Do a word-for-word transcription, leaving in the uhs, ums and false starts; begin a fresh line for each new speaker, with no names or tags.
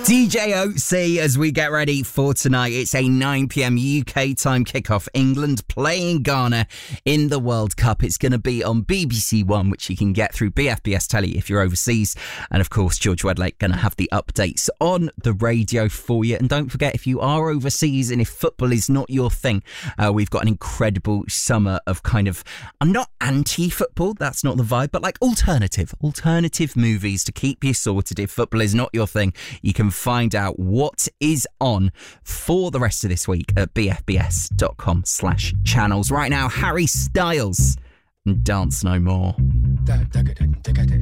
D J O C as we get ready for tonight. It's a nine p.m. U K time kickoff. England playing Ghana in the World Cup. It's going to be on B B C One, which you can get through B F B S Telly if you're overseas. And of course, George Wedlake going to have the updates on the radio for you. And don't forget, if you are overseas and if football is not your thing, uh, we've got an incredible summer of kind of, I'm not anti-football, that's not the vibe, but like alternative, alternative movies to keep you sorted. If football is not your thing, you can find out what is on for the rest of this week at bfbs.com slash channels. Right now, Harry Styles and Dance No More.